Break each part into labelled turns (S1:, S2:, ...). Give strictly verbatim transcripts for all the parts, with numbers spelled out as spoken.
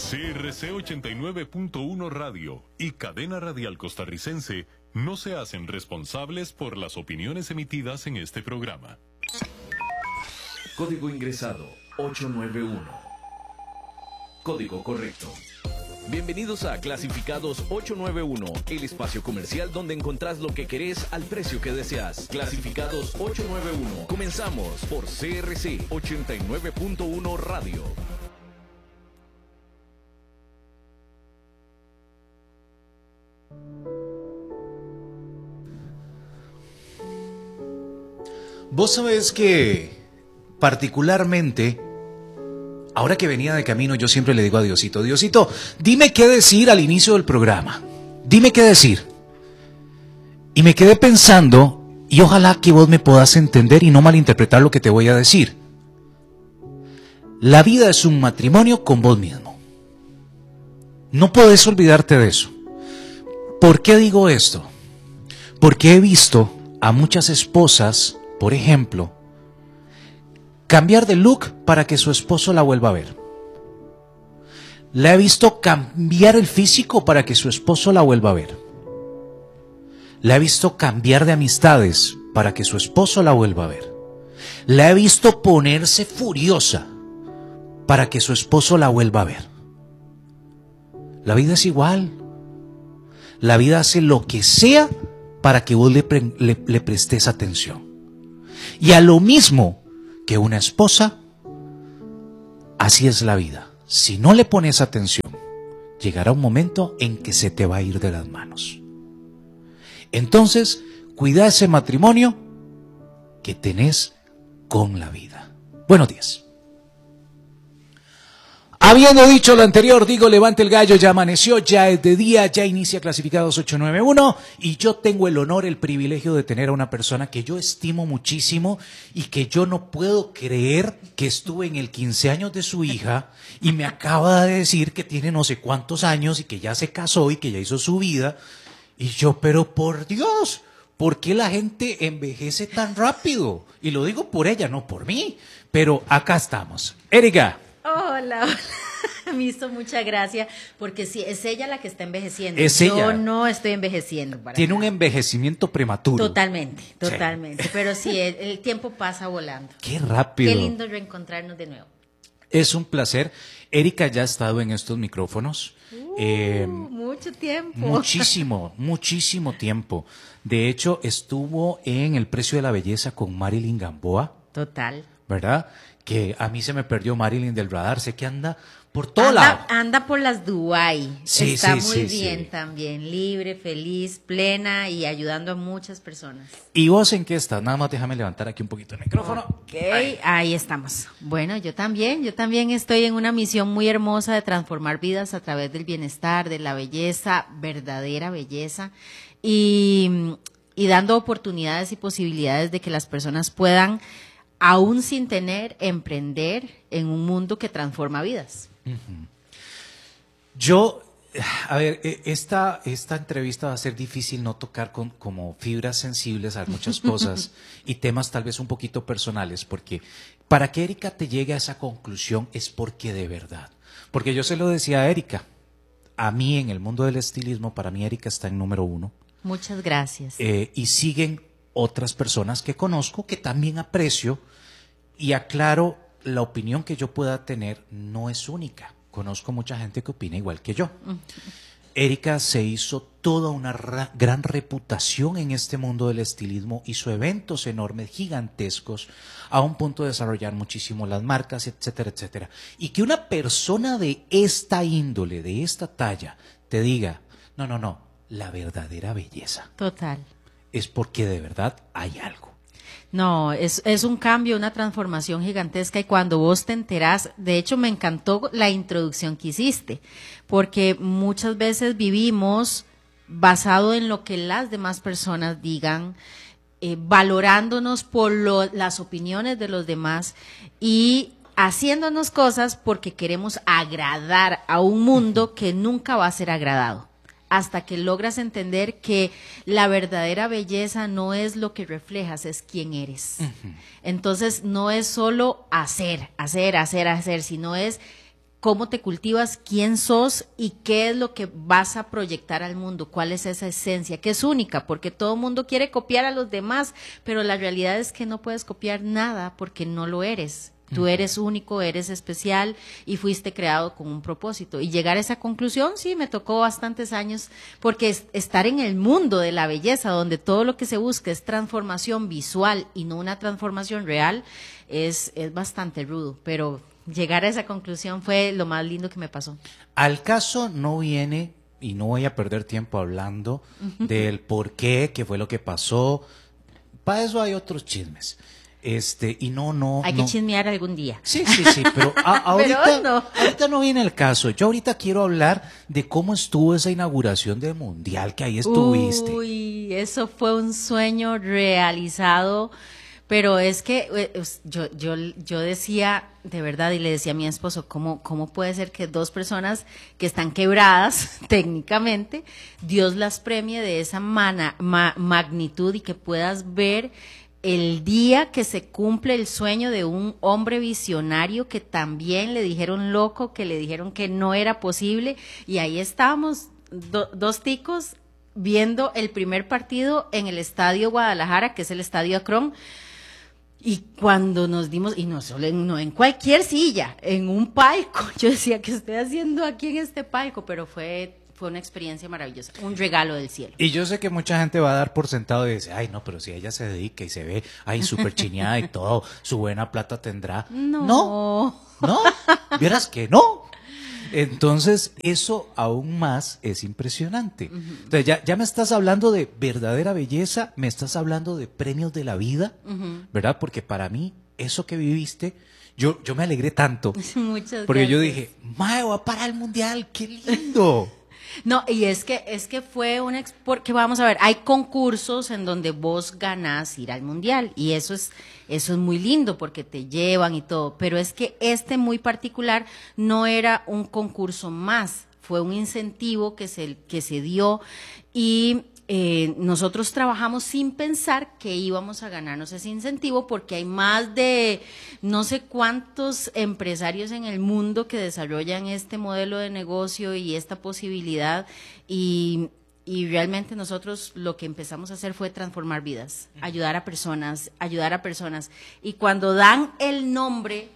S1: C R C ochenta y nueve punto uno Radio y Cadena Radial Costarricense no se hacen responsables por las opiniones emitidas en este programa.
S2: Código ingresado ocho nueve uno. Código correcto. Bienvenidos a Clasificados ocho nueve uno, el espacio comercial donde encontrás lo que querés al precio que deseas. Clasificados ocho nueve uno. Comenzamos por C R C ochenta y nueve punto uno Radio.
S3: Vos sabés que particularmente, ahora que venía de camino, yo siempre le digo a Diosito, Diosito, dime qué decir al inicio del programa, dime qué decir. Y me quedé pensando, y ojalá que vos me puedas entender y no malinterpretar lo que te voy a decir. La vida es un matrimonio con vos mismo. No podés olvidarte de eso. ¿Por qué digo esto? Porque he visto a muchas esposas, por ejemplo, cambiar de look para que su esposo la vuelva a ver. La he visto cambiar el físico para que su esposo la vuelva a ver. La he visto cambiar de amistades para que su esposo la vuelva a ver. La he visto ponerse furiosa para que su esposo la vuelva a ver. La vida es igual. La vida hace lo que sea para que vos le, pre- le, le prestes atención. Y a lo mismo que una esposa, así es la vida. Si no le pones atención, llegará un momento en que se te va a ir de las manos. Entonces, cuida ese matrimonio que tenés con la vida. Buenos días. Habiendo dicho lo anterior, digo, levante el gallo, ya amaneció, ya es de día, ya inicia Clasificados ocho nueve uno y yo tengo el honor, el privilegio de tener a una persona que yo estimo muchísimo y que yo no puedo creer que estuve en el quince años de su hija y me acaba de decir que tiene no sé cuántos años y que ya se casó y que ya hizo su vida. Y yo, pero por Dios, ¿por qué la gente envejece tan rápido? Y lo digo por ella, no por mí, pero acá estamos. Erika.
S4: Hola, hola. Me hizo mucha gracia porque sí, es ella la que está envejeciendo.
S3: Es
S4: Yo
S3: ella.
S4: no estoy envejeciendo. Para
S3: Tiene
S4: nada.
S3: un envejecimiento prematuro.
S4: Totalmente, totalmente. Sí. Pero sí, el, el tiempo pasa volando.
S3: Qué rápido.
S4: Qué lindo reencontrarnos de nuevo.
S3: Es un placer. Erika ya ha estado en estos micrófonos.
S4: Uh,
S3: eh,
S4: mucho tiempo.
S3: Muchísimo, muchísimo tiempo. De hecho, estuvo en El Precio de la Belleza con Marilyn Gamboa.
S4: Total.
S3: ¿Verdad? Que a mí se me perdió Marilyn del radar. Sé que anda por todo
S4: anda,
S3: lado.
S4: Anda por las Dubái.
S3: Sí,
S4: Está
S3: sí,
S4: muy
S3: sí,
S4: bien
S3: sí.
S4: también. Libre, feliz, plena y ayudando a muchas personas.
S3: ¿Y vos en qué estás? Nada más déjame levantar aquí un poquito el micrófono.
S4: Ok, ahí. ahí estamos. Bueno, yo también, yo también estoy en una misión muy hermosa de transformar vidas a través del bienestar, de la belleza, verdadera belleza, y, y dando oportunidades y posibilidades de que las personas puedan, aún sin tener, emprender en un mundo que transforma vidas.
S3: Uh-huh. Yo, a ver, esta, esta entrevista va a ser difícil no tocar con como fibras sensibles a muchas cosas y temas tal vez un poquito personales, porque para que Erika te llegue a esa conclusión es porque de verdad, porque yo se lo decía a Erika, a mí en el mundo del estilismo, para mí Erika está en número uno.
S4: Muchas gracias.
S3: Eh, y siguen otras personas que conozco, que también aprecio, y aclaro, la opinión que yo pueda tener no es única. Conozco mucha gente que opina igual que yo. Uh-huh. Erika se hizo toda una ra- gran reputación en este mundo del estilismo, hizo eventos enormes, gigantescos, a un punto de desarrollar muchísimo las marcas, etcétera, etcétera. Y que una persona de esta índole, de esta talla, te diga, no, no, no, la verdadera belleza.
S4: Total.
S3: Es porque de verdad hay algo.
S4: No, es, es un cambio, una transformación gigantesca y cuando vos te enterás, de hecho me encantó la introducción que hiciste, porque muchas veces vivimos basado en lo que las demás personas digan, eh, valorándonos por lo, las opiniones de los demás y haciéndonos cosas porque queremos agradar a un mundo que nunca va a ser agradado. Hasta que logras entender que la verdadera belleza no es lo que reflejas, es quién eres. Uh-huh. Entonces, no es solo hacer, hacer, hacer, hacer, sino es cómo te cultivas, quién sos y qué es lo que vas a proyectar al mundo, cuál es esa esencia, que es única, porque todo el mundo quiere copiar a los demás, pero la realidad es que no puedes copiar nada porque no lo eres. Tú eres único, eres especial y fuiste creado con un propósito. Y llegar a esa conclusión, sí, me tocó bastantes años, porque es, estar en el mundo de la belleza, donde todo lo que se busca es transformación visual y no una transformación real, es, es bastante rudo, pero llegar a esa conclusión fue lo más lindo que me pasó.
S3: Al caso no viene, y no voy a perder tiempo hablando del por qué, qué fue lo que pasó. Para eso hay otros chismes. Este, y no, no.
S4: Hay
S3: no.
S4: que chismear algún día.
S3: Sí, sí, sí, pero, a, ahorita,
S4: pero no.
S3: ahorita no viene el caso. Yo ahorita quiero hablar de cómo estuvo esa inauguración del Mundial, que ahí estuviste.
S4: Uy, eso fue un sueño realizado. Pero es que yo, yo, yo decía, de verdad, y le decía a mi esposo, ¿cómo, cómo puede ser que dos personas que están quebradas técnicamente, Dios las premie de esa mana, ma, magnitud y que puedas ver el día que se cumple el sueño de un hombre visionario que también le dijeron loco, que le dijeron que no era posible, y ahí estábamos, do, dos ticos, viendo el primer partido en el Estadio Guadalajara, que es el Estadio Akron. Y cuando nos dimos, y no solo en, no en cualquier silla, en un palco, yo decía, ¿qué estoy haciendo aquí en este palco? Pero fue, fue una experiencia maravillosa, un regalo del cielo.
S3: Y yo sé que mucha gente va a dar por sentado y dice, ay no, pero si ella se dedica y se ve, ay, súper chineada y todo, su buena plata tendrá.
S4: No.
S3: No, no, vieras que no. Entonces, eso aún más es impresionante. Uh-huh. Entonces, ya, ya me estás hablando de verdadera belleza, me estás hablando de premios de la vida, uh-huh. ¿verdad? Porque para mí, eso que viviste, yo, yo me alegré tanto.
S4: Muchas
S3: porque
S4: gracias.
S3: yo dije, mae, va para el Mundial, qué lindo.
S4: No, y es que es que fue un ex, porque vamos a ver, hay concursos en donde vos ganás ir al Mundial y eso es eso es muy lindo porque te llevan y todo, pero es que este muy particular no era un concurso más, fue un incentivo que se que se dio y Eh, nosotros trabajamos sin pensar que íbamos a ganarnos ese incentivo porque hay más de no sé cuántos empresarios en el mundo que desarrollan este modelo de negocio y esta posibilidad y, y realmente nosotros lo que empezamos a hacer fue transformar vidas, ayudar a personas, ayudar a personas y cuando dan el nombre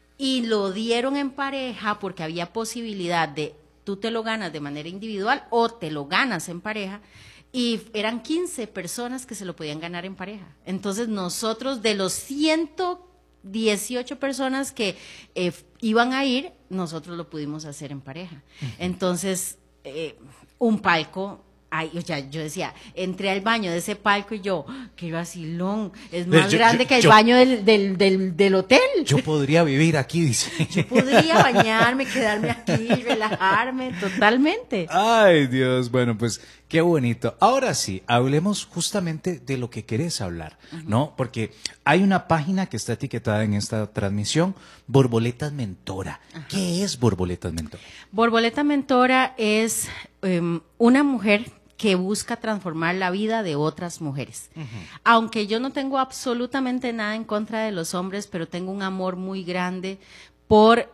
S4: y lo dieron en pareja porque había posibilidad de tú te lo ganas de manera individual o te lo ganas en pareja. Y eran quince personas que se lo podían ganar en pareja. Entonces nosotros de los ciento dieciocho personas que eh, iban a ir, nosotros lo pudimos hacer en pareja. Uh-huh. Entonces, eh, un palco, ay, o sea, yo decía, entré al baño de ese palco y yo, qué vacilón, es más yo, grande yo, que el yo, baño del, del, del, del hotel.
S3: Yo podría vivir aquí, dice.
S4: Yo podría bañarme, quedarme aquí, relajarme totalmente.
S3: Ay, Dios, bueno, pues qué bonito. Ahora sí, hablemos justamente de lo que querés hablar, uh-huh. ¿no? Porque hay una página que está etiquetada en esta transmisión, Borboletas Mentora. Uh-huh. ¿Qué es Borboletas Mentora?
S4: Borboleta Mentora es um, una mujer que busca transformar la vida de otras mujeres. Uh-huh. Aunque yo no tengo absolutamente nada en contra de los hombres, pero tengo un amor muy grande por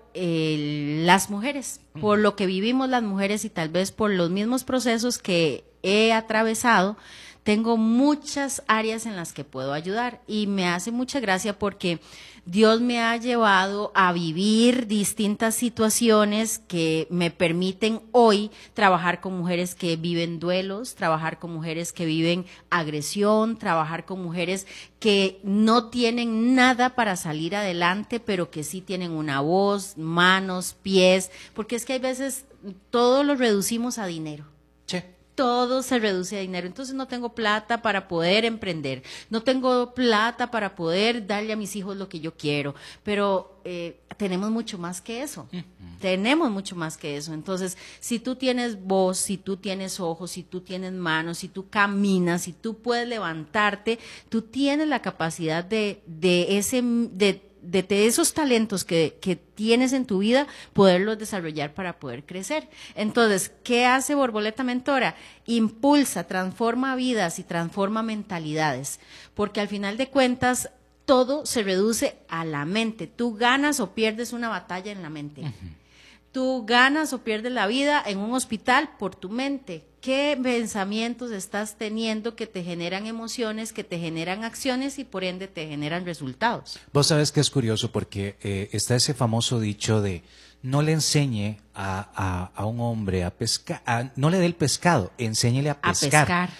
S4: eh, las mujeres, uh-huh. por lo que vivimos las mujeres y tal vez por los mismos procesos que he atravesado, tengo muchas áreas en las que puedo ayudar y me hace mucha gracia porque Dios me ha llevado a vivir distintas situaciones que me permiten hoy trabajar con mujeres que viven duelos, trabajar con mujeres que viven agresión, trabajar con mujeres que no tienen nada para salir adelante, pero que sí tienen una voz, manos, pies, porque es que hay veces todo lo reducimos a dinero.
S3: Sí.
S4: Todo se reduce a dinero, entonces no tengo plata para poder emprender, no tengo plata para poder darle a mis hijos lo que yo quiero, pero eh, tenemos mucho más que eso, uh-huh. tenemos mucho más que eso, entonces si tú tienes voz, si tú tienes ojos, si tú tienes manos, si tú caminas, si tú puedes levantarte, tú tienes la capacidad de, de ese, de de, de esos talentos que, que tienes en tu vida, poderlos desarrollar para poder crecer. Entonces, ¿qué hace Borboleta Mentora? Impulsa, transforma vidas y transforma mentalidades, porque al final de cuentas, todo se reduce a la mente. Tú ganas o pierdes una batalla en la mente. Uh-huh. tú ganas o pierdes la vida en un hospital por tu mente. ¿Qué pensamientos estás teniendo que te generan emociones, que te generan acciones y por ende te generan resultados?
S3: Vos sabés que es curioso porque eh, está ese famoso dicho de no le enseñe a, a, a un hombre a pescar, no le dé el pescado, enséñele a pescar.
S4: A pescar.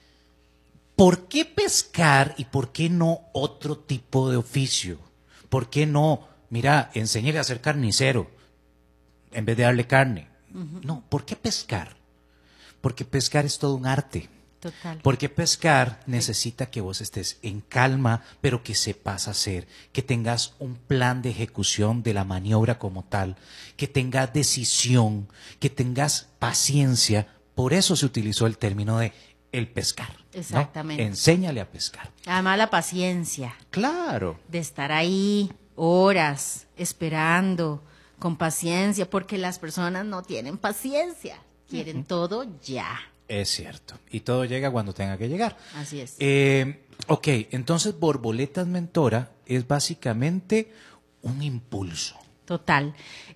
S3: ¿Por qué pescar y por qué no otro tipo de oficio? ¿Por qué no, mira, enséñele a ser carnicero en vez de darle carne? Uh-huh. No, ¿por qué pescar? Porque pescar es todo un arte.
S4: Total.
S3: Porque pescar necesita que vos estés en calma, pero que sepas hacer, que tengas un plan de ejecución de la maniobra como tal, que tengas decisión, que tengas paciencia. Por eso se utilizó el término de el pescar.
S4: Exactamente.
S3: ¿No? Enséñale a pescar.
S4: Además la paciencia.
S3: Claro.
S4: De estar ahí horas esperando con paciencia, porque las personas no tienen paciencia. Quieren uh-huh. todo ya.
S3: Es cierto. Y todo llega cuando tenga que llegar.
S4: Así es.
S3: Eh, ok, entonces Borboletas Mentora es básicamente un impulso.
S4: Total.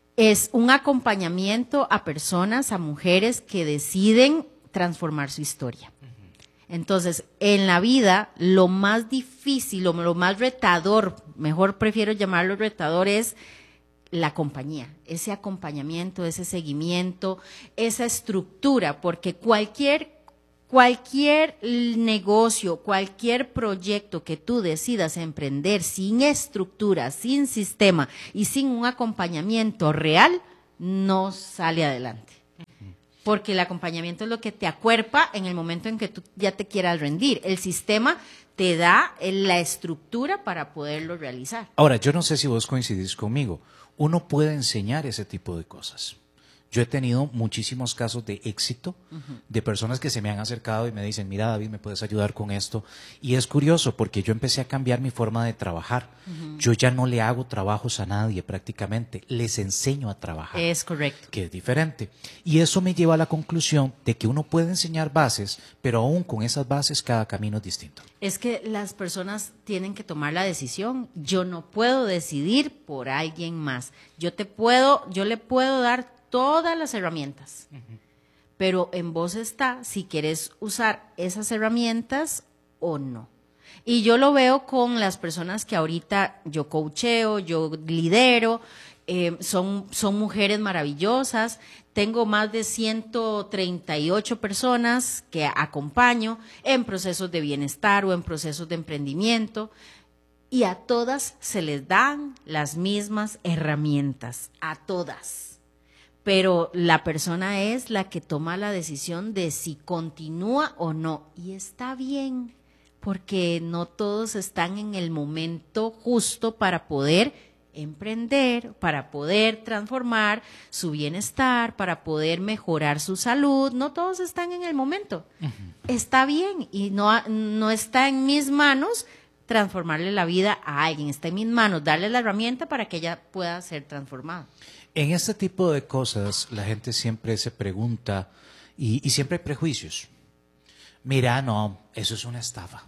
S4: Es un acompañamiento a personas, a mujeres que deciden transformar su historia. Uh-huh. Entonces, en la vida, lo más difícil, lo, lo más retador, mejor prefiero llamarlo retador, es la compañía, ese acompañamiento, ese seguimiento, esa estructura, porque cualquier, cualquier negocio, cualquier proyecto que tú decidas emprender sin estructura, sin sistema y sin un acompañamiento real, no sale adelante. Porque el acompañamiento es lo que te acuerpa en el momento en que tú ya te quieras rendir. El sistema te da la estructura para poderlo realizar.
S3: Ahora, yo no sé si vos coincidís conmigo. Uno puede enseñar ese tipo de cosas. Yo he tenido muchísimos casos de éxito, uh-huh. de personas que se me han acercado y me dicen, mira David, ¿me puedes ayudar con esto? Y es curioso porque yo empecé a cambiar mi forma de trabajar. Uh-huh. Yo ya no le hago trabajos a nadie prácticamente, les enseño a trabajar.
S4: Es correcto.
S3: Que es diferente. Y eso me lleva a la conclusión de que uno puede enseñar bases, pero aún con esas bases cada camino es distinto.
S4: Es que las personas tienen que tomar la decisión. Yo no puedo decidir por alguien más. Yo te puedo, yo le puedo dar todas las herramientas, uh-huh. pero en vos está si quieres usar esas herramientas o no. Y yo lo veo con las personas que ahorita yo coacheo, yo lidero, eh, son, son mujeres maravillosas. Tengo más de ciento treinta y ocho personas que acompaño en procesos de bienestar o en procesos de emprendimiento. Y a todas se les dan las mismas herramientas, a todas. Pero la persona es la que toma la decisión de si continúa o no. Y está bien, porque no todos están en el momento justo para poder emprender, para poder transformar su bienestar, para poder mejorar su salud. No todos están en el momento. Uh-huh. Está bien y no, no está en mis manos transformarle la vida a alguien. Está en mis manos darle la herramienta para que ella pueda ser transformada.
S3: En este tipo de cosas la gente siempre se pregunta y, y siempre hay prejuicios. Mira, no, eso es una estafa.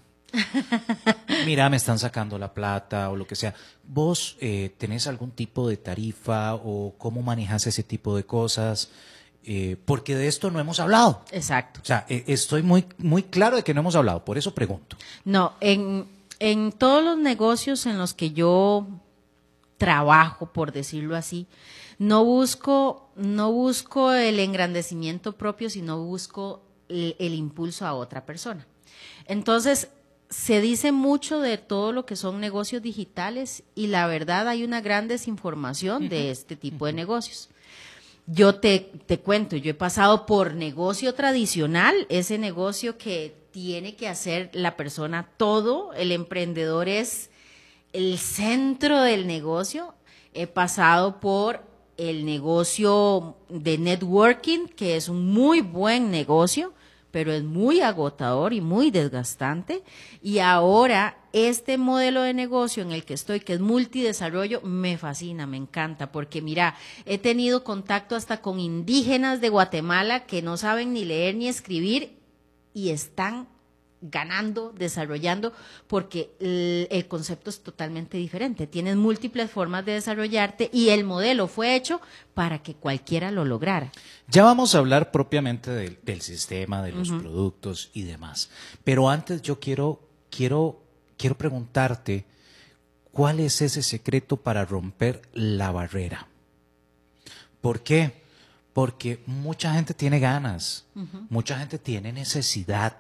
S3: Mira, me están sacando la plata o lo que sea. ¿Vos eh, tenés algún tipo de tarifa o cómo manejas ese tipo de cosas? Eh, porque de esto no hemos hablado.
S4: Exacto.
S3: O sea, eh, estoy muy, muy claro de que no hemos hablado, por eso pregunto.
S4: No, en, en todos los negocios en los que yo trabajo, por decirlo así, no busco, no busco el engrandecimiento propio, sino busco el, el impulso a otra persona. Entonces, se dice mucho de todo lo que son negocios digitales y la verdad hay una gran desinformación de este tipo de negocios. Yo te, te cuento, yo he pasado por negocio tradicional, ese negocio que tiene que hacer la persona todo, el emprendedor es el centro del negocio. He pasado por el negocio de networking, que es un muy buen negocio, pero es muy agotador y muy desgastante. Y ahora este modelo de negocio en el que estoy, que es multidesarrollo, me fascina, me encanta, porque mira, he tenido contacto hasta con indígenas de Guatemala que no saben ni leer ni escribir y están ganando, desarrollando, porque el, el concepto es totalmente diferente. Tienes múltiples formas de desarrollarte y el modelo fue hecho para que cualquiera lo lograra.
S3: Ya vamos a hablar propiamente del, del sistema, de los uh-huh. productos y demás. Pero antes yo quiero, quiero, quiero preguntarte, ¿cuál es ese secreto para romper la barrera? ¿Por qué? Porque mucha gente tiene ganas, uh-huh. mucha gente tiene necesidad.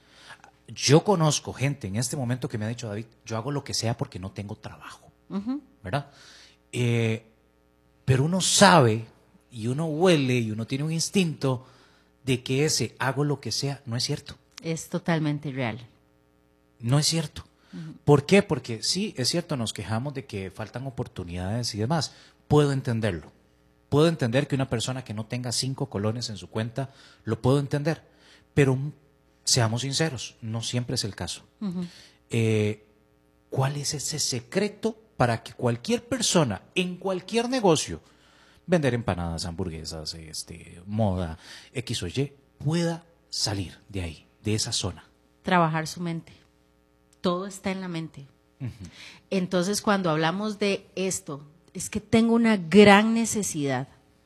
S3: Yo conozco gente en este momento que me ha dicho, David, yo hago lo que sea porque no tengo trabajo, uh-huh. ¿verdad? Eh, pero uno sabe y uno huele y uno tiene un instinto de que ese hago lo que sea no es cierto.
S4: Es totalmente real.
S3: No es cierto. Uh-huh. ¿Por qué? Porque sí, es cierto, nos quejamos de que faltan oportunidades y demás. Puedo entenderlo. Puedo entender que una persona que no tenga cinco colones en su cuenta, lo puedo entender, pero seamos sinceros, no siempre es el caso. Uh-huh. Eh, ¿Cuál es ese secreto para que cualquier persona en cualquier negocio, vender empanadas, hamburguesas, este, moda, X o Y, pueda salir de ahí, de esa zona?
S4: Trabajar su mente. Todo está en la mente. Uh-huh. Entonces, cuando hablamos de esto, es que tengo una gran necesidad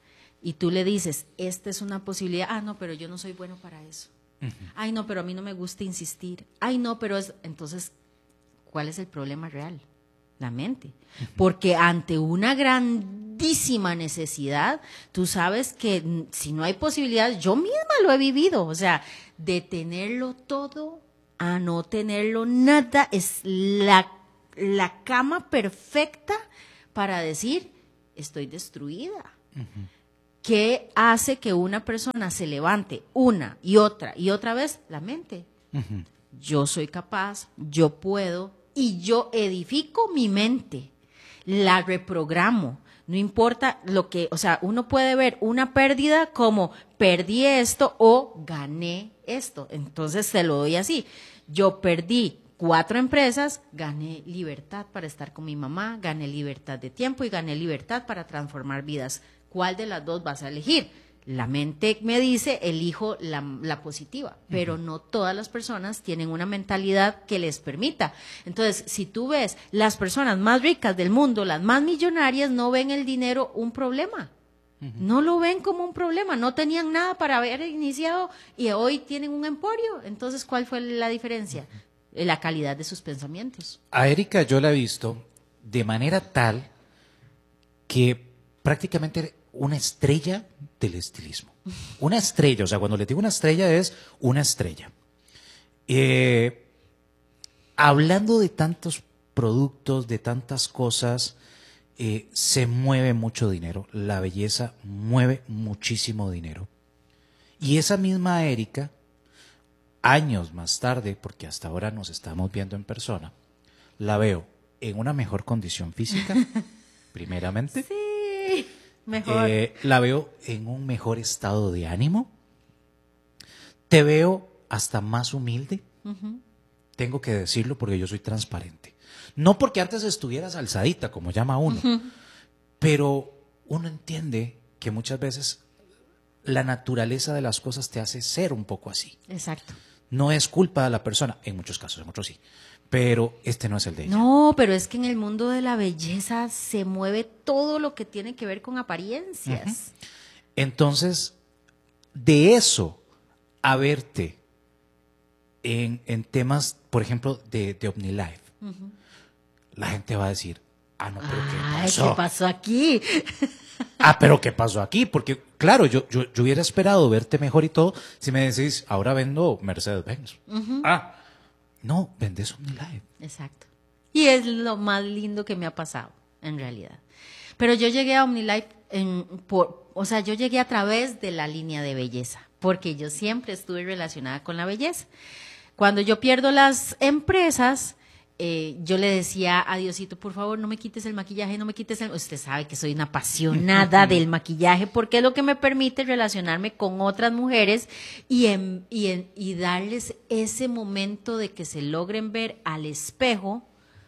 S4: y tú le dices, esta es una posibilidad, ah, no, pero yo no soy bueno para eso. Uh-huh. Ay, no, pero a mí no me gusta insistir. Ay, no, pero es... Entonces, ¿cuál es el problema real? La mente. Uh-huh. Porque ante una grandísima necesidad, tú sabes que si no hay posibilidad, yo misma lo he vivido, o sea, de tenerlo todo a no tenerlo nada es la, la cama perfecta para decir, estoy destruida. Uh-huh. ¿Qué hace que una persona se levante una y otra y otra vez? La mente. Uh-huh. Yo soy capaz, yo puedo, y yo edifico mi mente, la reprogramo. No importa lo que, o sea, uno puede ver una pérdida como perdí esto o gané esto. Entonces se lo doy así. Yo perdí cuatro empresas, gané libertad para estar con mi mamá, gané libertad de tiempo y gané libertad para transformar vidas. ¿Cuál de las dos vas a elegir? La mente me dice, elijo la, la positiva, pero uh-huh. no todas las personas tienen una mentalidad que les permita. Entonces, si tú ves las personas más ricas del mundo, las más millonarias, no ven el dinero un problema. Uh-huh. No lo ven como un problema, no tenían nada para haber iniciado y hoy tienen un emporio. Entonces, ¿cuál fue la diferencia? Uh-huh. La calidad de sus pensamientos.
S3: A Erika yo la he visto de manera tal que prácticamente una estrella del estilismo. Una estrella, o sea, cuando le digo una estrella es una estrella. Eh, hablando de tantos productos, de tantas cosas, eh, se mueve mucho dinero. La belleza mueve muchísimo dinero. Y esa misma Erika, años más tarde, porque hasta ahora nos estamos viendo en persona, la veo en una mejor condición física, primeramente.
S4: Sí, mejor.
S3: Eh, la veo en un mejor estado de ánimo. Te veo hasta más humilde. Uh-huh. Tengo que decirlo porque yo soy transparente. No porque antes estuvieras alzadita, como llama uno, uh-huh. pero uno entiende que muchas veces la naturaleza de las cosas te hace ser un poco así.
S4: Exacto.
S3: No es culpa de la persona, en muchos casos, en otros sí, pero este no es el de ella.
S4: No, pero es que en el mundo de la belleza se mueve todo lo que tiene que ver con apariencias.
S3: Uh-huh. Entonces, de eso a verte en, en temas, por ejemplo, de, de OmniLife, uh-huh. la gente va a decir, ah, no, pero ¿qué pasó?
S4: Ay, ¿qué pasó aquí?
S3: Ah, pero ¿qué pasó aquí? Porque, claro, yo, yo, yo hubiera esperado verte mejor y todo si me decís, ahora vendo Mercedes-Benz. Uh-huh. Ah, no, vendes OmniLife.
S4: Exacto. Y es lo más lindo que me ha pasado, en realidad. Pero yo llegué a OmniLife, en, por, o sea, yo llegué a través de la línea de belleza, porque yo siempre estuve relacionada con la belleza. Cuando yo pierdo las empresas, Eh, yo le decía a Diosito, por favor, no me quites el maquillaje, no me quites el... Usted sabe que soy una apasionada del maquillaje porque es lo que me permite relacionarme con otras mujeres y, en, y, en, y darles ese momento de que se logren ver al espejo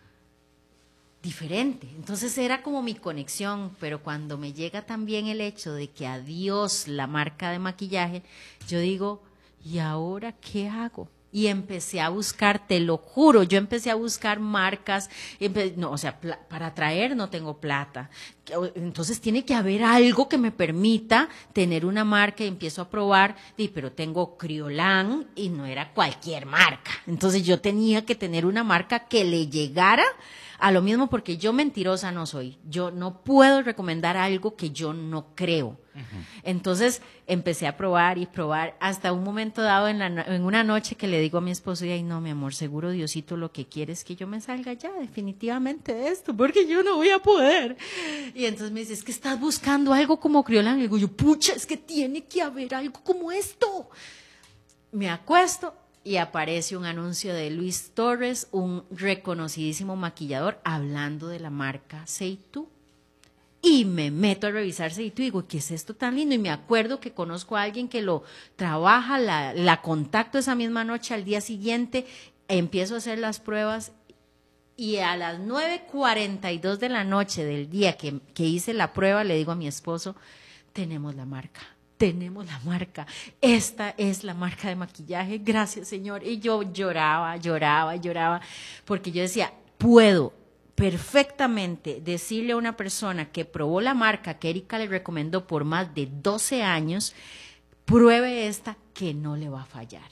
S4: diferente. Entonces era como mi conexión, pero cuando me llega también el hecho de que adiós la marca de maquillaje, yo digo, ¿y ahora qué hago? Y empecé a buscar, te lo juro, yo empecé a buscar marcas, empe no, o sea, para traer no tengo plata. Entonces tiene que haber algo que me permita tener una marca, y empiezo a probar, y, pero tengo Criolán y no era cualquier marca. Entonces yo tenía que tener una marca que le llegara a lo mismo, porque yo mentirosa no soy. Yo no puedo recomendar algo que yo no creo. Uh-huh. Entonces empecé a probar y probar hasta un momento dado en, la, en una noche que le digo a mi esposo, ay no, mi amor, seguro Diosito lo que quiere es que yo me salga ya definitivamente de esto, porque yo no voy a poder. Y entonces me dice, es que estás buscando algo como Criolán. Y digo yo, pucha, es que tiene que haber algo como esto. Me acuesto y aparece un anuncio de Luis Torres, un reconocidísimo maquillador, hablando de la marca Seitu. Y me meto a revisar Seitu y digo, ¿qué es esto tan lindo? Y me acuerdo que conozco a alguien que lo trabaja, la, la contacto esa misma noche, al día siguiente empiezo a hacer las pruebas, y a las nueve cuarenta y dos de la noche del día que, que hice la prueba, le digo a mi esposo, tenemos la marca. Tenemos la marca, esta es la marca de maquillaje, gracias Señor. Y yo lloraba, lloraba, lloraba, porque yo decía, puedo perfectamente decirle a una persona que probó la marca que Erika le recomendó por más de doce años, pruebe esta que no le va a fallar.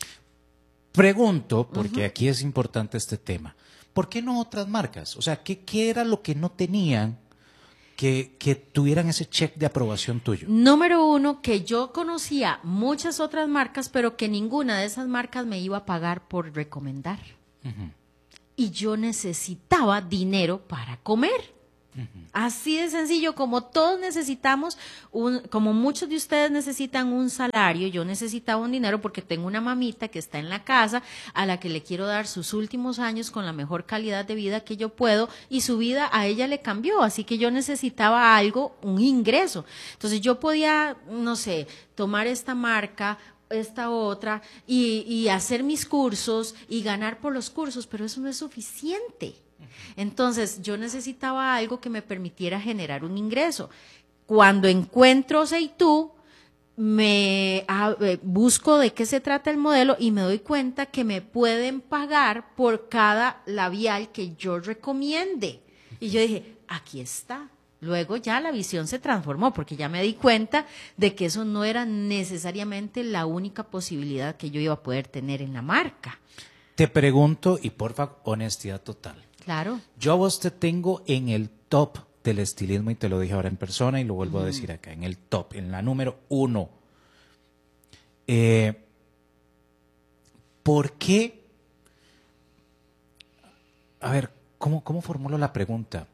S3: Pregunto, porque uh-huh. aquí es importante este tema, ¿por qué no otras marcas? O sea, ¿qué, qué era lo que no tenían Que, que tuvieran ese check de aprobación tuyo?
S4: Número uno, que yo conocía muchas otras marcas, pero que ninguna de esas marcas me iba a pagar por recomendar. Uh-huh. Y yo necesitaba dinero para comer. Uh-huh. Así de sencillo, como todos necesitamos, un, como muchos de ustedes necesitan un salario, yo necesitaba un dinero porque tengo una mamita que está en la casa a la que le quiero dar sus últimos años con la mejor calidad de vida que yo puedo, y su vida a ella le cambió, así que yo necesitaba algo, un ingreso. Entonces yo podía, no sé, tomar esta marca, esta otra, y, y hacer mis cursos y ganar por los cursos, pero eso no es suficiente. Entonces yo necesitaba algo que me permitiera generar un ingreso. Cuando encuentro Seitu, me ah, eh, busco de qué se trata el modelo y me doy cuenta que me pueden pagar por cada labial que yo recomiende. Y yo dije, aquí está. Luego ya la visión se transformó, porque ya me di cuenta de que eso no era necesariamente la única posibilidad que yo iba a poder tener en la marca.
S3: Te pregunto, y porfa, honestidad total.
S4: Claro.
S3: Yo a vos te tengo en el top del estilismo, y te lo dije ahora en persona y lo vuelvo uh-huh. a decir acá, en el top, en la número uno. Eh, ¿Por qué? A ver, ¿cómo, cómo formulo la pregunta?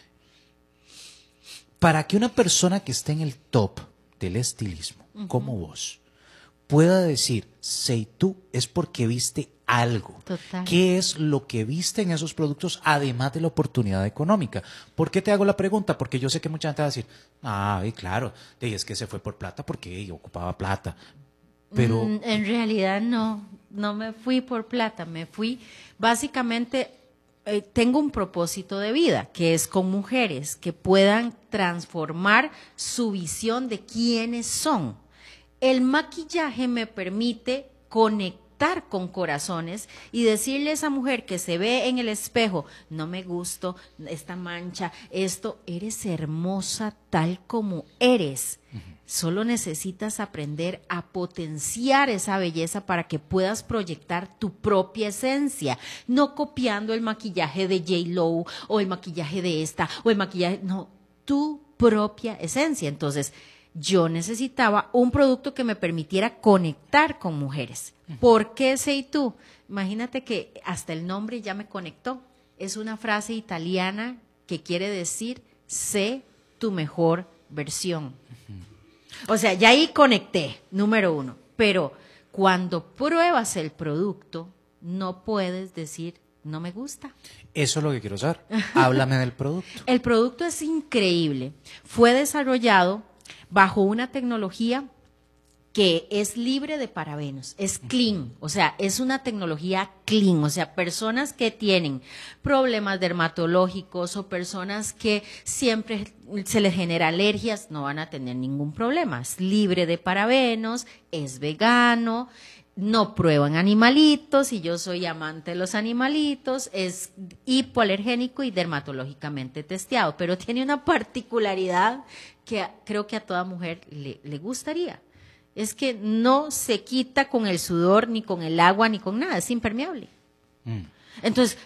S3: Para que una persona que esté en el top del estilismo, uh-huh. como vos, pueda decir, Seitu, es porque viste algo.
S4: Total.
S3: ¿Qué es lo que viste en esos productos, además de la oportunidad económica? ¿Por qué te hago la pregunta? Porque yo sé que mucha gente va a decir, ah, claro, es que se fue por plata porque ocupaba plata. Pero
S4: mm, en realidad no, no me fui por plata, me fui básicamente, eh, tengo un propósito de vida, que es con mujeres que puedan transformar su visión de quiénes son. El maquillaje me permite conectar con corazones y decirle a esa mujer que se ve en el espejo, no me gusto, esta mancha, esto, eres hermosa tal como eres. Uh-huh. Solo necesitas aprender a potenciar esa belleza para que puedas proyectar tu propia esencia, no copiando el maquillaje de J Lo o el maquillaje de esta o el maquillaje, no, tu propia esencia. Entonces, yo necesitaba un producto que me permitiera conectar con mujeres. ¿Por qué Seitu? Imagínate que hasta el nombre ya me conectó. Es una frase italiana que quiere decir, sé tu mejor versión. Uh-huh. O sea, ya ahí conecté, número uno. Pero cuando pruebas el producto, no puedes decir, no me gusta.
S3: Eso es lo que quiero saber. Háblame del producto.
S4: El producto es increíble. Fue desarrollado bajo una tecnología que es libre de parabenos, es clean, o sea, es una tecnología clean, o sea, personas que tienen problemas dermatológicos o personas que siempre se les genera alergias no van a tener ningún problema, es libre de parabenos, es vegano, no prueban animalitos y yo soy amante de los animalitos, es hipoalergénico y dermatológicamente testeado, pero tiene una particularidad que creo que a toda mujer le, le gustaría. Es que no se quita con el sudor, ni con el agua, ni con nada, es impermeable. Mm. Entonces,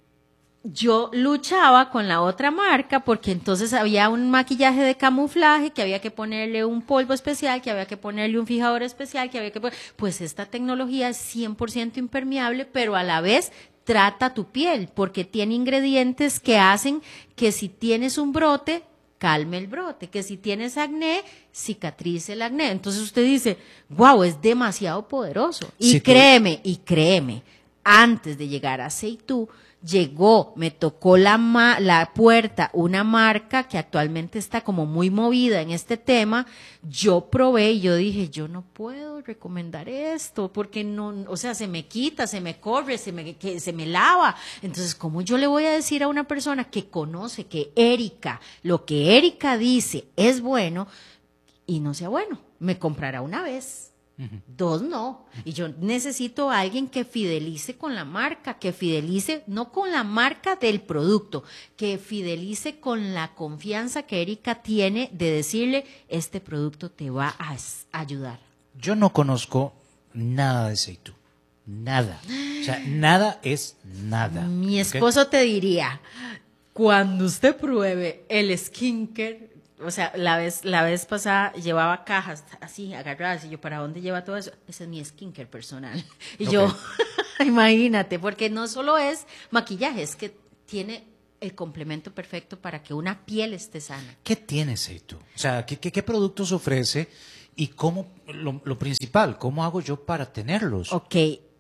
S4: yo luchaba con la otra marca porque entonces había un maquillaje de camuflaje que había que ponerle un polvo especial, que había que ponerle un fijador especial, que había que poner... Pues esta tecnología es cien por ciento impermeable, pero a la vez trata tu piel porque tiene ingredientes que hacen que si tienes un brote, calme el brote, que si tienes acné, cicatrice el acné. Entonces usted dice, wow, es demasiado poderoso. Y sí, créeme, y créeme, antes de llegar a Seitu, llegó, me tocó la, ma la puerta una marca que actualmente está como muy movida en este tema. Yo probé y yo dije, yo no puedo recomendar esto porque no, o sea, se me quita, se me corre, se me, que, se me lava. Entonces, ¿cómo yo le voy a decir a una persona que conoce que Erika, lo que Erika dice es bueno y no sea bueno? Me comprará una vez. Dos no, y yo necesito a alguien que fidelice con la marca, que fidelice no con la marca del producto, que fidelice con la confianza que Erika tiene de decirle, este producto te va a ayudar.
S3: Yo no conozco nada de Seitu, nada, o sea, nada es nada.
S4: Mi esposo ¿okay? te diría, cuando usted pruebe el skincare, o sea, la vez, la vez pasada llevaba cajas así, agarradas, y yo, ¿para dónde lleva todo eso? Ese es mi skincare personal. Y okay. yo, imagínate, porque no solo es maquillaje, es que tiene el complemento perfecto para que una piel esté sana.
S3: ¿Qué tiene Seitu? O sea, ¿qué, qué, qué productos ofrece? Y cómo, lo, lo principal, ¿cómo hago yo para tenerlos?
S4: Ok,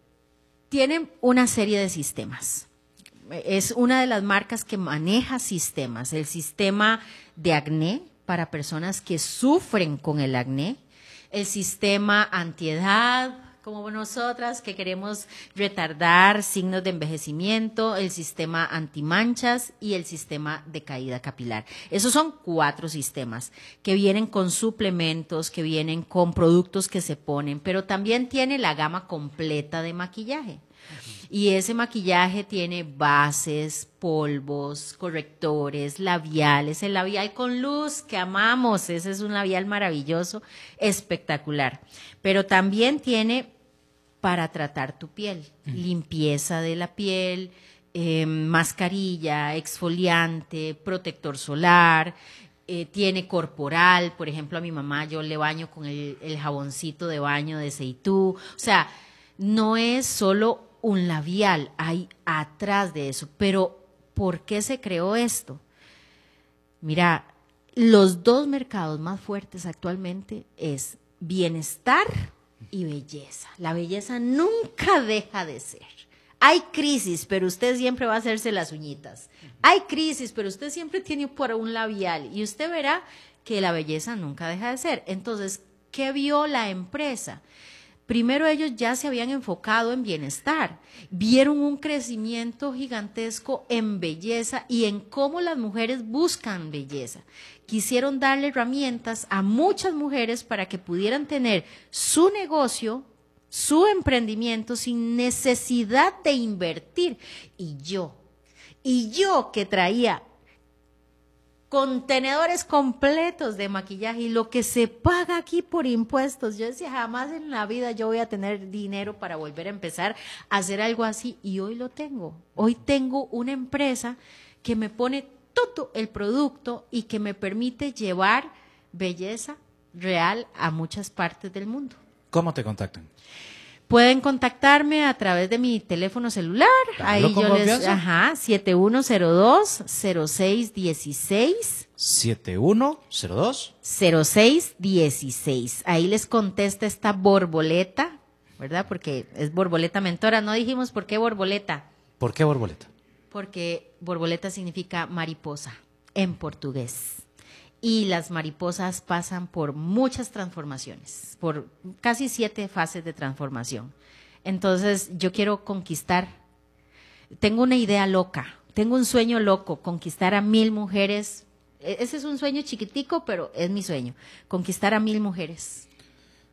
S4: tienen una serie de sistemas. Es una de las marcas que maneja sistemas. El sistema de acné, para personas que sufren con el acné, el sistema antiedad, como nosotras que queremos retardar signos de envejecimiento, el sistema antimanchas y el sistema de caída capilar. Esos son cuatro sistemas que vienen con suplementos, que vienen con productos que se ponen, pero también tiene la gama completa de maquillaje. Y ese maquillaje tiene bases, polvos, correctores, labiales, el labial con luz que amamos, ese es un labial maravilloso, espectacular. Pero también tiene para tratar tu piel, mm. limpieza de la piel, eh, mascarilla, exfoliante, protector solar, eh, tiene corporal, por ejemplo a mi mamá yo le baño con el, el jaboncito de baño de Seitu, o sea, no es solo un labial, hay atrás de eso. Pero, ¿por qué se creó esto? Mira, los dos mercados más fuertes actualmente es bienestar y belleza. La belleza nunca deja de ser. Hay crisis, pero usted siempre va a hacerse las uñitas. Hay crisis, pero usted siempre tiene por un labial. Y usted verá que la belleza nunca deja de ser. Entonces, ¿qué vio la empresa? Primero ellos ya se habían enfocado en bienestar, vieron un crecimiento gigantesco en belleza y en cómo las mujeres buscan belleza. Quisieron darle herramientas a muchas mujeres para que pudieran tener su negocio, su emprendimiento sin necesidad de invertir. Y yo, y yo que traía contenedores completos de maquillaje y lo que se paga aquí por impuestos. Yo decía, jamás en la vida yo voy a tener dinero para volver a empezar a hacer algo así y hoy lo tengo. Hoy tengo una empresa que me pone todo el producto y que me permite llevar belleza real a muchas partes del mundo.
S3: ¿Cómo te contactan?
S4: Pueden contactarme a través de mi teléfono celular. Ahí yo les, ajá, siete uno cero dos, cero seis uno seis.
S3: siete uno cero dos.
S4: cero seis uno seis. Ahí les contesta esta borboleta, ¿verdad? Porque es borboleta mentora. No dijimos por qué borboleta.
S3: ¿Por qué borboleta?
S4: Porque borboleta significa mariposa en portugués. Y las mariposas pasan por muchas transformaciones, por casi siete fases de transformación. Entonces, yo quiero conquistar, tengo una idea loca, tengo un sueño loco, conquistar a mil mujeres. Ese es un sueño chiquitico, pero es mi sueño, conquistar a mil mujeres.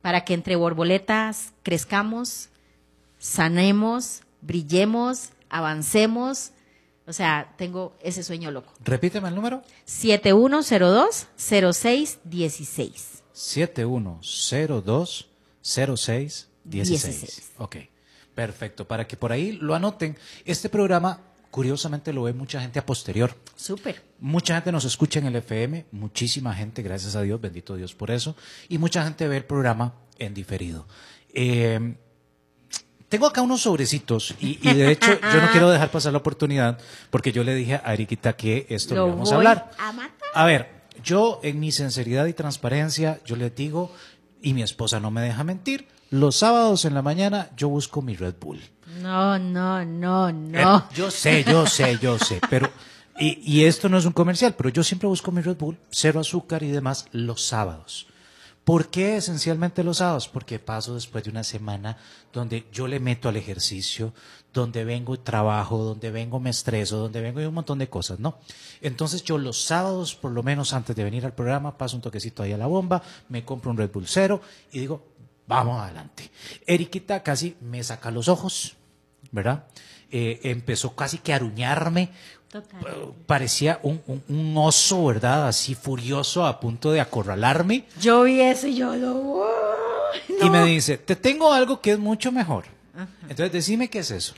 S4: para que entre borboletas crezcamos, sanemos, brillemos, avancemos. O sea, tengo ese sueño loco.
S3: Repíteme el número.
S4: siete uno cero dos cero seis uno seis.
S3: siete uno cero dos cero seis uno seis.
S4: dieciséis.
S3: Ok, perfecto. Para que por ahí lo anoten. Este programa, curiosamente, lo ve mucha gente a posterior.
S4: Súper.
S3: Mucha gente nos escucha en el F M, muchísima gente, gracias a Dios, bendito Dios por eso. Y mucha gente ve el programa en diferido. Eh, tengo acá unos sobrecitos y, y de hecho yo no quiero dejar pasar la oportunidad porque yo le dije a Eriquita que esto lo
S4: Lo
S3: íbamos a
S4: voy
S3: hablar.
S4: a matar.
S3: A ver, yo en mi sinceridad y transparencia, yo les digo, y mi esposa no me deja mentir, los sábados en la mañana yo busco mi Red Bull.
S4: No, no, no, no.
S3: Eh, yo sé, yo sé, yo sé, pero y, y esto no es un comercial, pero yo siempre busco mi Red Bull, cero azúcar y demás los sábados. ¿Por qué esencialmente los sábados? Porque paso después de una semana donde yo le meto al ejercicio, donde vengo y trabajo, donde vengo me estreso, donde vengo y un montón de cosas, ¿no? Entonces yo los sábados, por lo menos antes de venir al programa, paso un toquecito ahí a la bomba, me compro un Red Bull cero y digo, vamos adelante. Eriquita casi me saca los ojos, ¿verdad? Eh, empezó casi que a aruñarme.
S4: Total.
S3: Parecía un, un, un oso, ¿verdad? Así furioso, a punto de acorralarme.
S4: Yo vi eso y yo lo...
S3: Y me dice, te tengo algo que es mucho mejor. Ajá. Entonces, decime qué es eso.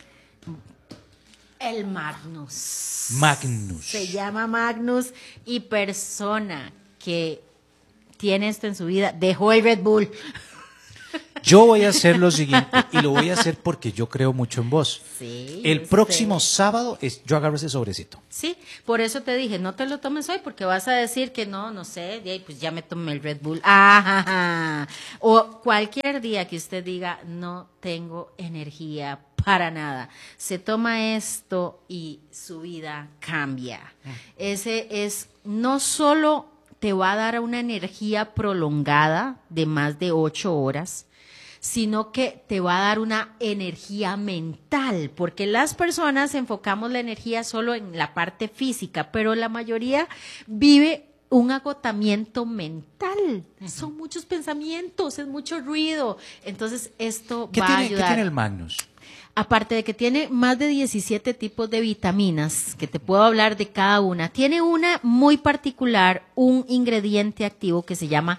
S4: El Magnus.
S3: Magnus.
S4: Se llama Magnus y persona que tiene esto en su vida dejó el Red Bull.
S3: Yo voy a hacer lo siguiente y lo voy a hacer porque yo creo mucho en vos.
S4: Sí,
S3: el próximo sé. sábado es, yo agarro ese sobrecito.
S4: Sí, por eso te dije, no te lo tomes hoy porque vas a decir que no, no sé, de ahí pues ya me tomé el Red Bull. Ah, o cualquier día que usted diga, no tengo energía para nada. Se toma esto y su vida cambia. Ese es, no solo te va a dar una energía prolongada de más de ocho horas, sino que te va a dar una energía mental, porque las personas enfocamos la energía solo en la parte física, pero la mayoría vive un agotamiento mental. Uh-huh. Son muchos pensamientos, es mucho ruido. Entonces, esto
S3: ¿Qué
S4: va
S3: tiene,
S4: a ayudar.
S3: ¿Qué tiene el Magnus?
S4: Aparte de que tiene más de diecisiete tipos de vitaminas, que te puedo hablar de cada una, tiene una muy particular, un ingrediente activo que se llama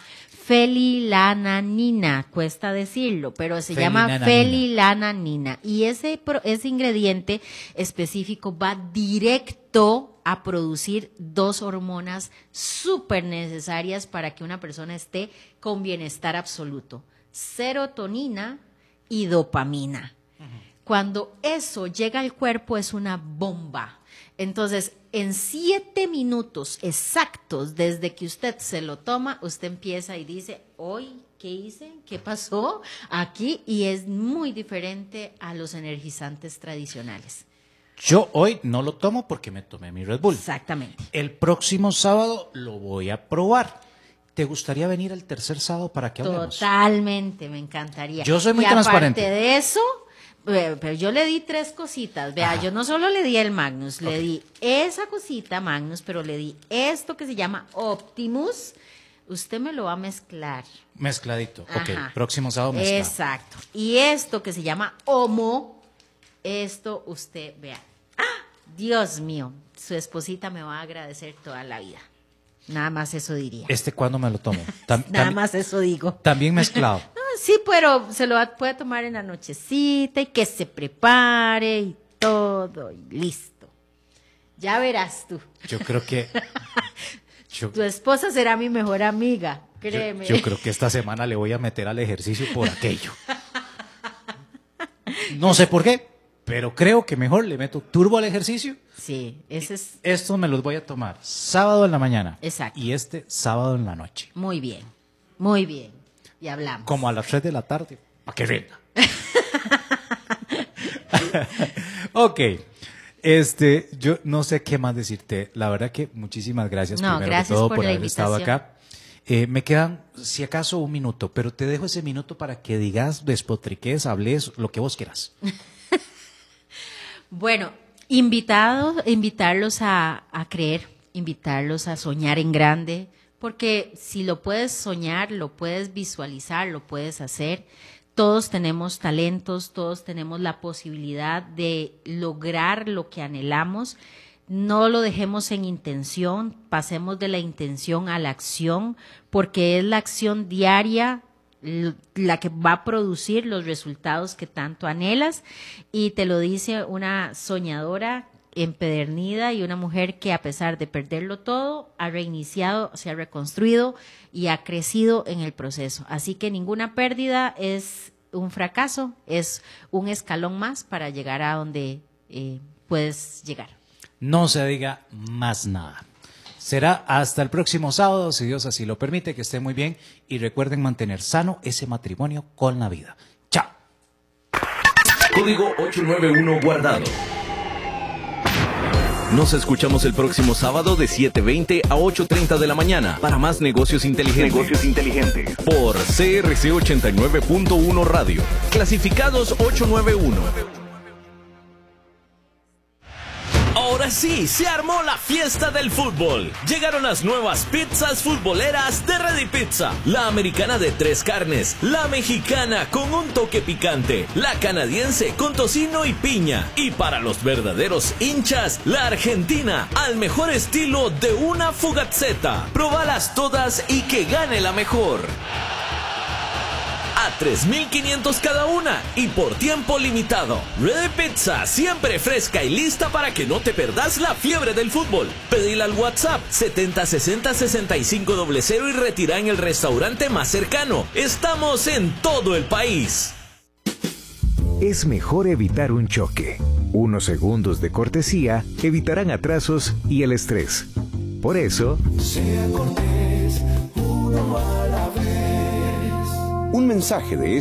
S4: fenilalanina, cuesta decirlo, pero se llama fenilalanina. Y ese, ese ingrediente específico va directo a producir dos hormonas súper necesarias para que una persona esté con bienestar absoluto: serotonina y dopamina. Cuando eso llega al cuerpo es una bomba. Entonces, en siete minutos exactos desde que usted se lo toma, usted empieza y dice, hoy, ¿qué hice? ¿Qué pasó aquí? Y es muy diferente a los energizantes tradicionales.
S3: Yo hoy no lo tomo porque me tomé mi Red Bull.
S4: Exactamente.
S3: El próximo sábado lo voy a probar. ¿Te gustaría venir el tercer sábado para que hablemos?
S4: Totalmente, me encantaría.
S3: Yo soy muy
S4: y
S3: transparente.
S4: Aparte de eso... Pero yo le di tres cositas, vea, Ajá. Yo no solo le di el Magnus, okay. Le di esa cosita Magnus, pero le di esto que se llama Optimus, usted me lo va a mezclar.
S3: Mezcladito,
S4: Ajá.
S3: Ok, próximo sábado mezclado.
S4: Exacto, y esto que se llama Homo, esto usted, vea, ¡ah! Dios mío, su esposita me va a agradecer toda la vida. Nada más eso diría.
S3: ¿Este cuándo me lo tomo? Tam,
S4: Nada más eso digo.
S3: También mezclado.
S4: No, sí, pero se lo puede tomar en la nochecita y que se prepare y todo y listo. Ya verás tú.
S3: Yo creo que... Yo,
S4: tu esposa será mi mejor amiga, créeme.
S3: Yo, yo creo que esta semana le voy a meter al ejercicio por aquello. No sé por qué, pero creo que mejor le meto turbo al ejercicio.
S4: Sí, ese es...
S3: Estos me los voy a tomar sábado en la mañana.
S4: Exacto.
S3: Y este sábado en la noche.
S4: Muy bien, muy bien. Y hablamos.
S3: Como a las tres de la tarde, para que rinda. Ok. Este, yo no sé qué más decirte. La verdad que muchísimas gracias,
S4: no,
S3: primero
S4: gracias
S3: que todo
S4: por,
S3: por
S4: la
S3: haber
S4: invitación.
S3: estado acá. Eh, me quedan, si acaso, un minuto, pero te dejo ese minuto para que digas, despotriques, hables, lo que vos quieras.
S4: Bueno, invitados, invitarlos a, a creer, invitarlos a soñar en grande, porque si lo puedes soñar, lo puedes visualizar, lo puedes hacer. Todos tenemos talentos, todos tenemos la posibilidad de lograr lo que anhelamos. No lo dejemos en intención, pasemos de la intención a la acción, porque es la acción diaria la que va a producir los resultados que tanto anhelas. Y te lo dice una soñadora empedernida y una mujer que, a pesar de perderlo todo, ha reiniciado, se ha reconstruido y ha crecido en el proceso. Así que ninguna pérdida es un fracaso, es un escalón más para llegar a donde eh, puedes llegar.
S3: No se diga más nada. Será hasta el próximo sábado, si Dios así lo permite, que esté muy bien y recuerden mantener sano ese matrimonio con la vida. ¡Chao!
S2: Código ocho nueve uno guardado. Nos escuchamos el próximo sábado de siete veinte a ocho treinta de la mañana para más negocios inteligentes. Negocios inteligentes. Por C R C ochenta y nueve punto uno Radio. Clasificados ocho nueve uno. Ahora sí, se armó la fiesta del fútbol. Llegaron las nuevas pizzas futboleras de Ready Pizza. La americana de tres carnes, la mexicana con un toque picante, la canadiense con tocino y piña. Y para los verdaderos hinchas, la argentina al mejor estilo de una fugazzetta. Probalas todas y que gane la mejor. A tres mil quinientos cada una y por tiempo limitado. Ready Pizza, siempre fresca y lista para que no te perdas la fiebre del fútbol. Pedila al WhatsApp setenta sesenta sesenta y cinco cero cero y retira en el restaurante más cercano. Estamos en todo el país.
S5: Es mejor evitar un choque. Unos segundos de cortesía evitarán atrasos y el estrés. Por eso,
S6: sea cortés, uno a la vez.
S5: un mensaje de